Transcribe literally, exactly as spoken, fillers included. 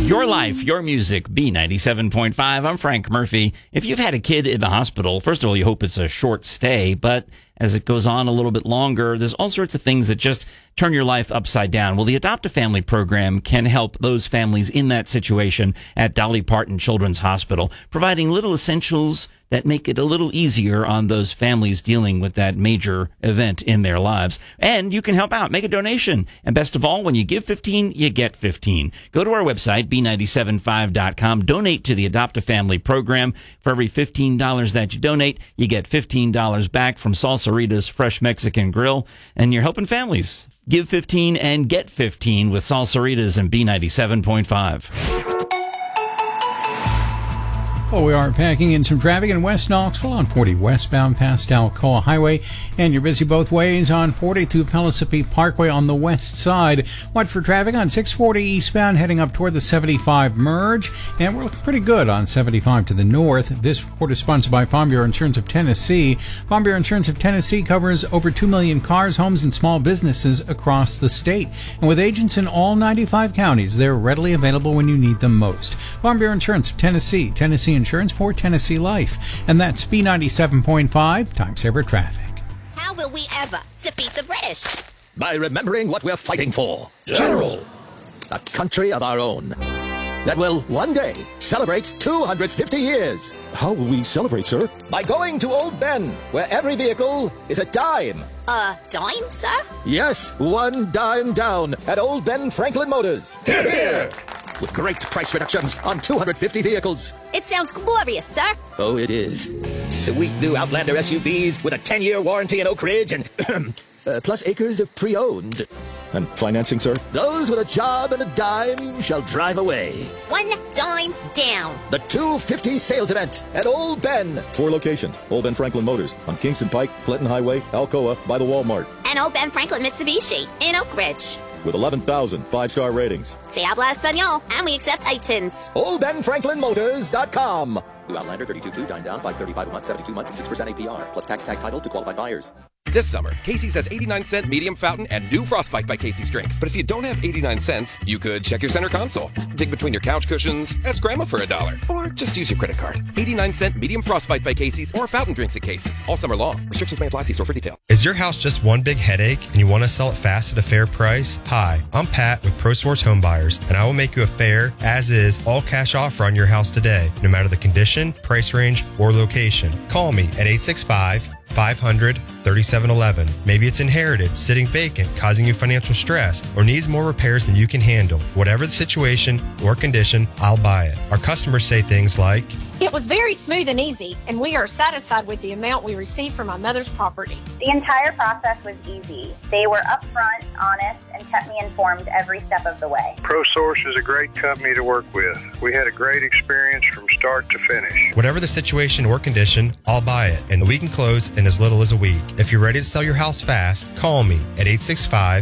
Your life, your music, B ninety-seven point five. I'm Frank Murphy. If you've had a kid in the hospital, first of all, you hope it's a short stay, but as it goes on a little bit longer, there's all sorts of things that just turn your life upside down. Well, the Adopt a Family program can help those families in that situation at Dolly Parton Children's Hospital, providing little essentials that make it a little easier on those families dealing with that major event in their lives. And you can help out. Make a donation. And best of all, when you give fifteen, you get fifteen. Go to our website, B nine seven five dot com. Donate to the Adopt a Family program. For every fifteen dollars that you donate, you get fifteen dollars back from Salsarita's Fresh Mexican Grill. And you're helping families. Give fifteen and get fifteen with Salsaritas and B ninety-seven point five. Well, we are packing in some traffic in West Knoxville on forty westbound past Alcoa Highway, and you're busy both ways on forty through Pellissippi Parkway on the west side. Watch for traffic on six forty eastbound heading up toward the seventy-five merge, and we're looking pretty good on seventy-five to the north. This report is sponsored by Farm Bureau Insurance of Tennessee. Farm Bureau Insurance of Tennessee covers over two million cars, homes, and small businesses across the state. And with agents in all ninety-five counties, they're readily available when you need them most. Farm Bureau Insurance of Tennessee. Tennessee Insurance for Tennessee Life. And that's B ninety-seven point five, Time Saver Traffic. How will we ever defeat the British? By remembering what we're fighting for. General. A country of our own. That will one day celebrate two hundred fifty years. How will we celebrate, sir? By going to Old Ben, where every vehicle is a dime. A dime, sir? Yes, one dime down at Old Ben Franklin Motors. Here, here. With great price reductions on two hundred fifty vehicles. It sounds glorious, sir. Oh, it is. Sweet new Outlander S U Vs with a ten-year warranty in Oak Ridge and uh, plus acres of pre-owned. And financing, sir? Those with a job and a dime shall drive away. One dime down. The two fifty sales event at Old Ben. Four locations. Old Ben Franklin Motors on Kingston Pike, Clinton Highway, Alcoa, by the Walmart. And Old Ben Franklin Mitsubishi in Oak Ridge. With eleven thousand five-star ratings. Se habla español, and we accept I T I Ns. Old Ben Franklin Motors dot com. New Outlander thirty-two two, dime down, five thirty-five a month, seventy-two months, and six percent A P R, plus tax tag title to qualified buyers. This summer, Casey's has eighty-nine cent medium fountain and new Frostbite by Casey's drinks. But if you don't have eighty-nine cents, you could check your center console, dig between your couch cushions, ask Grandma for a dollar, or just use your credit card. eighty-nine cent medium Frostbite by Casey's or fountain drinks at Casey's all summer long. Restrictions may apply. See store for detail. Is your house just one big headache and you want to sell it fast at a fair price? Hi, I'm Pat with ProSource Home Buyers, and I will make you a fair, as is, all cash offer on your house today, no matter the condition, price range, or location. Call me at eight six five, five hundred, thirty-seven eleven. Maybe it's inherited, sitting vacant, causing you financial stress, or needs more repairs than you can handle. Whatever the situation or condition, I'll buy it. Our customers say things like, "It was very smooth and easy, and we are satisfied with the amount we received from my mother's property." The entire process was easy. They were upfront, honest, and kept me informed every step of the way. ProSource is a great company to work with. We had a great experience from start to finish. Whatever the situation or condition, I'll buy it, and we can close in as little as a week. If you're ready to sell your house fast, call me at eight six five,